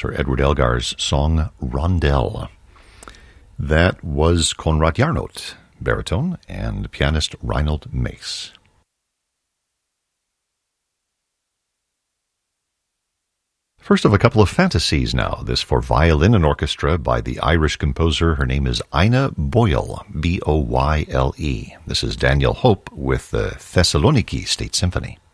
Sir Edward Elgar's song Rondel. That was Konrad Jarnot, baritone, and pianist Reinhold Mace. First of a couple of fantasies now, this for violin and orchestra by the Irish composer. Her name is Ina Boyle, Boyle. This is Daniel Hope with the Thessaloniki State Symphony.